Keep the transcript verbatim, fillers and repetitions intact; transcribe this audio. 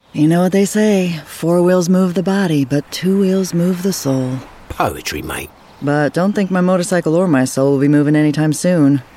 You know what they say, four wheels move the body, but two wheels move the soul. Poetry, mate. But don't think my motorcycle or my soul will be moving anytime soon.